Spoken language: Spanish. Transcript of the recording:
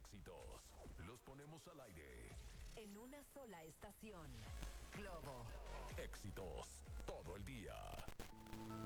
éxitos los ponemos al aire. En una sola estación. Globo. Éxitos todo el día.